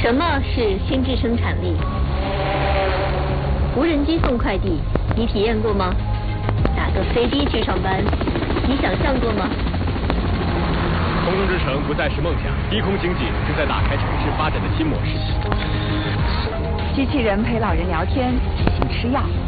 什么是心智生产力？无人机送快递，你体验过吗？打个飞的去上班，你想象过吗？ 空中之城不再是梦想，低空经济正在打开城市发展的新模式。 机器人陪老人聊天，提醒吃药。